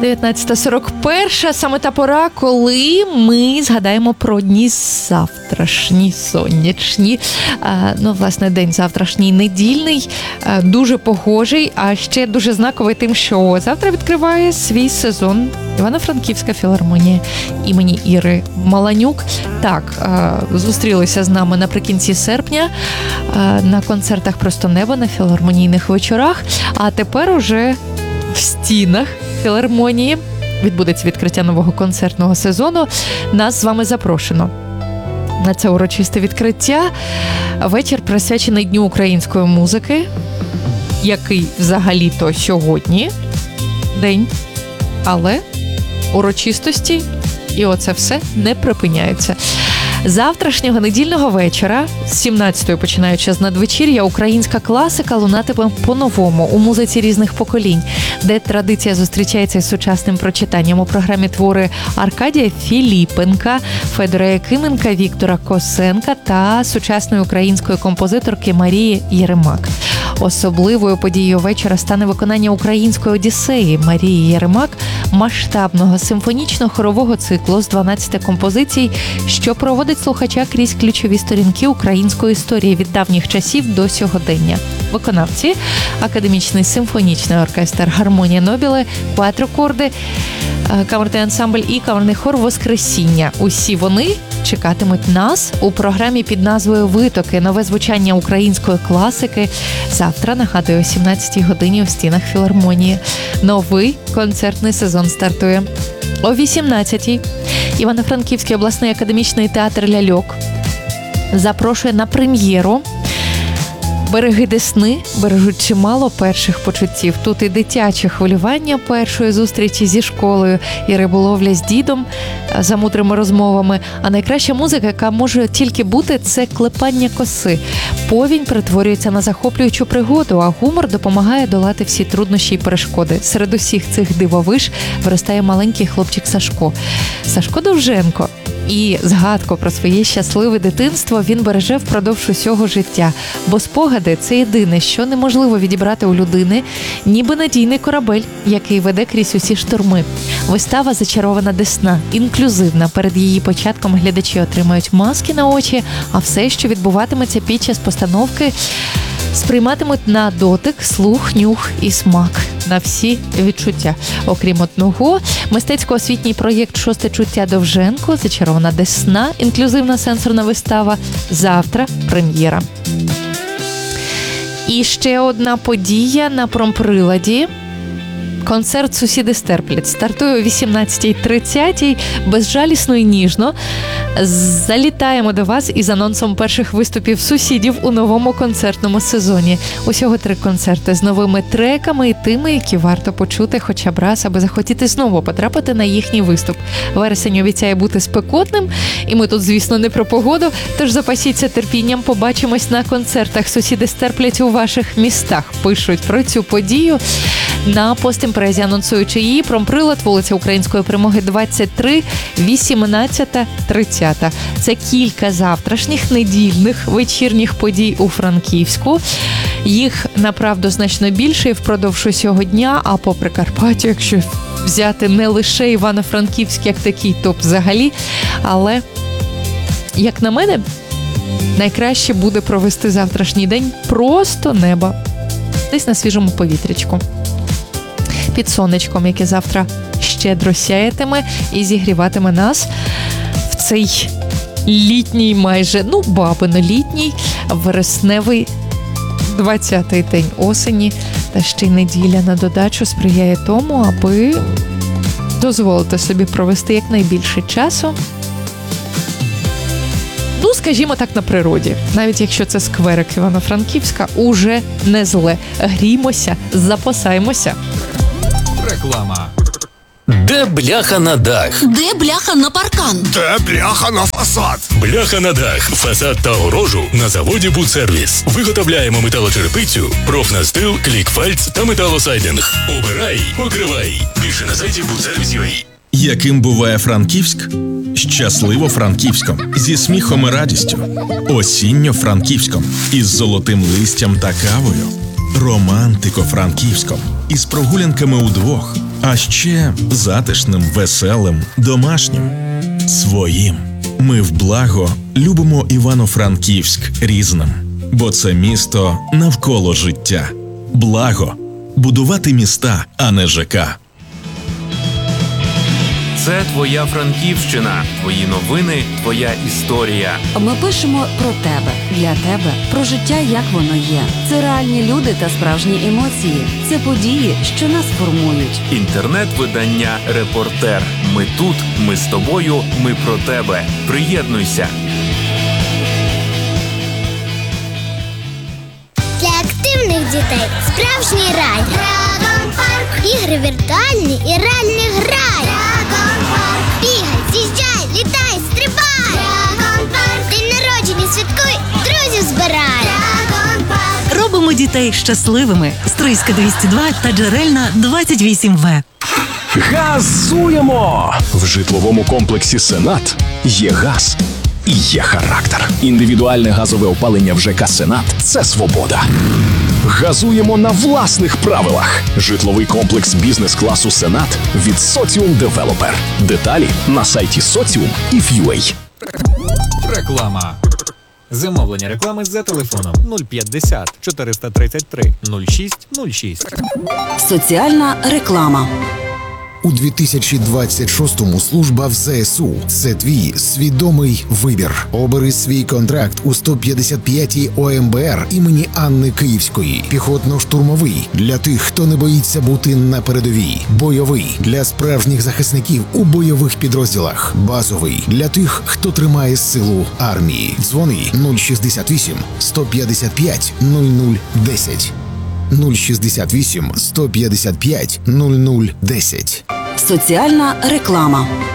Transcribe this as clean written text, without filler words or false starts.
19:41, саме та пора, коли ми згадаємо про дні завтрашні, сонячні. Власне, день завтрашній недільний, дуже погожий, а ще дуже знаковий тим, що завтра відкриває свій сезон Івано-Франківська філармонія імені Іри Маланюк. Так, зустрілися з нами наприкінці серпня на концертах «Просто небо», на філармонійних вечорах, а тепер уже в стінах філармонії відбудеться відкриття нового концертного сезону. Нас з вами запрошено на це урочисте відкриття. Вечір присвячений Дню української музики, який взагалі-то сьогодні день, але урочистості і оце все не припиняється. Завтрашнього недільного вечора, з 17-ї починаючи з надвечір'я, українська класика лунатиме по-новому у музиці різних поколінь, де традиція зустрічається із сучасним прочитанням. У програмі твори Аркадія Філіпенка, Федора Якименка, Віктора Косенка та сучасної української композиторки Марії Єремак. Особливою подією вечора стане виконання української «Одіссеї» Марії Єремак, масштабного симфонічно-хорового циклу з 12 композицій, що проводить слухача крізь ключові сторінки української історії від давніх часів до сьогодення. Виконавці – Академічний симфонічний оркестр «Гармонія Нобіле», «Кватрокорди», камерний ансамбль і камерний хор «Воскресіння». Усі вони чекатимуть нас у програмі під назвою «Витоки. Нове звучання української класики». Завтра, нагадую, о 17-й годині у стінах філармонії. Новий концертний сезон стартує. О 18-й Івано-Франківський обласний академічний театр «Ляльок» запрошує на прем'єру «Береги Десни» бережуть чимало перших почуттів. Тут і дитяче хвилювання першої зустрічі зі школою, і риболовля з дідом за мудрими розмовами. А найкраща музика, яка може тільки бути, це клепання коси. Повінь перетворюється на захоплюючу пригоду, а гумор допомагає долати всі труднощі й перешкоди. Серед усіх цих дивовиж виростає маленький хлопчик Сашко. Сашко Довженко. І згадку про своє щасливе дитинство він береже впродовж усього життя. Бо спогади – це єдине, що неможливо відібрати у людини, ніби надійний корабель, який веде крізь усі шторми. Вистава «Зачарована Десна» інклюзивна. Перед її початком глядачі отримають маски на очі, а все, що відбуватиметься під час постановки, сприйматимуть на дотик, слух, нюх і смак, на всі відчуття. Окрім одного, мистецько-освітній проєкт «Шосте чуття Довженко», «Зачарована Десна», інклюзивна сенсорна вистава. Завтра прем'єра. І ще одна подія на промприладі. Концерт «Сусіди стерплять» стартує о 18:30. Безжалісно і ніжно залітаємо до вас із анонсом перших виступів сусідів у новому концертному сезоні. Усього 3 концерти з новими треками і тими, які варто почути хоча б раз, аби захотіти знову потрапити на їхній виступ. Вересень обіцяє бути спекотним, і ми тут, звісно, не про погоду, тож запасіться терпінням, побачимось на концертах «Сусіди стерплять» у ваших містах. Пишуть про цю подію на постімпрезі, анонсуючи її: промприлад, вулиця Української Перемоги, 23, 18:30. Це кілька завтрашніх недільних вечірніх подій у Франківську. Їх, направду, значно більше і впродовж усього дня, а по Прикарпаттю, якщо взяти не лише Івано-Франківськ як такий, то взагалі. Але, як на мене, найкраще буде провести завтрашній день просто неба. Десь на свіжому повітрячку. Під сонечком, яке завтра щедро сяятиме і зігріватиме нас в цей літній майже, бабино-літній, вересневий 20-й день осені. Та ще й неділя на додачу сприяє тому, аби дозволити собі провести якнайбільше часу, скажімо так, на природі. Навіть якщо це скверик Івано-Франківська, уже не зле. Гріймося, запасаймося. Реклама. Де бляха на дах? Де бляха на паркан? Де бляха на фасад? Бляха на дах, фасад та огорожу на заводі «Будсервіс». Виготовляємо металочерепицю, профнастил, клікфальц та металосайдинг. Обирай, покривай. Більше на сайті «Будсервіс.UA». Яким буває Франківськ? Щасливо Франківськом, зі сміхом і радістю. Осінньо Франківськом, із золотим листям та кавою. Романтико Франківськом, із прогулянками удвох. А ще затишним, веселим, домашнім, своїм. Ми в благо любимо Івано-Франківськ різним, бо це місто навколо життя. Благо – будувати міста, а не ЖК. Це твоя Франківщина, твої новини, твоя історія. Ми пишемо про тебе, для тебе, про життя, як воно є. Це реальні люди та справжні емоції. Це події, що нас формують. Інтернет-видання «Репортер». Ми тут, ми з тобою, ми про тебе. Приєднуйся. Для активних дітей справжній рай. Драгон Парк. Ігри віртуальні і реальний грай. Драгон Парк. Бігай, з'їжджай, літай, стрибай. Драгон Парк. День народження святкуй, друзів збирай. Драгон Парк. Робимо дітей щасливими. Стрийська 202 та Джерельна 28В. Газуємо! В житловому комплексі «Сенат» є газ і є характер. Індивідуальне газове опалення в ЖК «Сенат» – це свобода. Газуємо на власних правилах. Житловий комплекс бізнес-класу «Сенат» від Соціум Девелопер. Деталі на сайті Socium.if.ua. Реклама. Замовлення реклами за телефоном 050 433 06 06. Соціальна реклама. У 2026-му служба в ЗСУ – це твій свідомий вибір. Обери свій контракт у 155-й ОМБР імені Анни Київської. Піхотно-штурмовий – для тих, хто не боїться бути на передовій. Бойовий – для справжніх захисників у бойових підрозділах. Базовий – для тих, хто тримає силу армії. Дзвони 068 155 0010. 068 155 0010. Соціальна реклама.